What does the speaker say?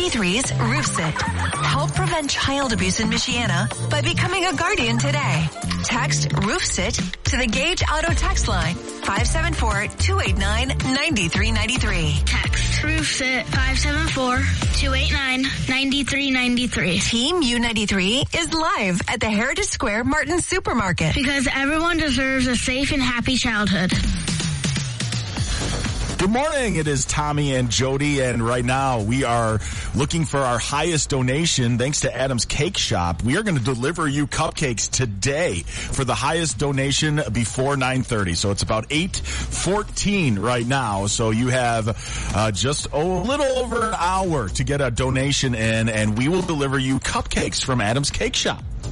U93's Roof Sit. Help prevent child abuse in Michiana by becoming a guardian today. Text Roof Sit to the Gage Auto text line 574-289-9393. Text Roof Sit 574-289-9393. Team U93 is live at the Heritage Square Martin Supermarket. Because everyone deserves a safe and happy childhood. Good morning. It is Tommy and Jody, and right now we are looking for our highest donation. Thanks to Adam's Cake Shop, we are going to deliver you cupcakes today for the highest donation before 9:30. So it's about 8:14 right now. So you have just a little over an hour to get a donation in, and we will deliver you cupcakes from Adam's Cake Shop.